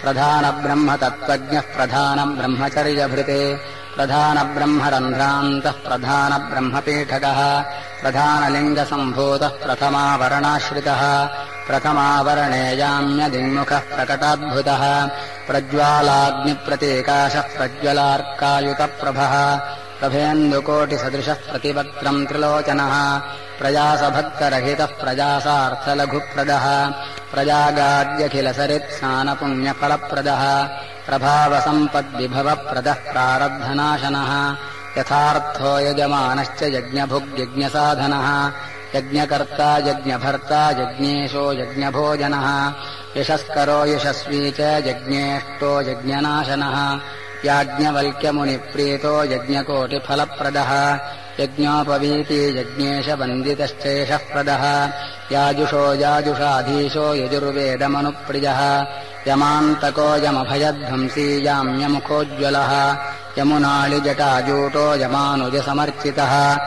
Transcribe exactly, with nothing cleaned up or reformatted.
प्रधानब्रह्मतत्त्वज्ञः प्रधानब्रह्मचर्यभृते प्रधानब्रह्मरन्ध्रान्तः प्रधानब्रह्मपीठकः प्रधानलिङ्गसम्भूतः प्रथमावरणाश्रितः प्रथमावरणे याम्यदिङ्मुखः प्रकटाद्भुतः प्रज्वालाग्निप्रतीकाशः प्रज्वलार्कायुतप्रभः प्रभेन्दुकोटिसदृशः प्रतिवक्त्रम् त्रिलोचनः प्रयासभक्तरहितः प्रजासार्थलघुप्रदः प्रजागाद्यखिलसरित्स्नानपुण्यफलप्रदः प्रभावसम्पद्विभवप्रदः प्रारब्धनाशनः यथार्थो यजमानश्च यज्ञभुग्यज्ञसाधनः यज्ञकर्ता यज्ञभर्ता यज्ञेशो यज्ञभोजनः यशस्करो यशस्वी च यज्ञेष्टो यज्ञनाशनः याज्ञवल्क्यमुनिप्रीतो यज्ञकोटिफलप्रदः यज्ञोपवीति यज्ञेशवन्दितश्चेषः प्रदः याजुषो याजुषाधीशो यजुर्वेदमनुप्रियः यमान्तको यमभयध्वंसी याम्यमुखोज्ज्वलः यमुनाळिजटाजूटो यमानुजसमर्चितः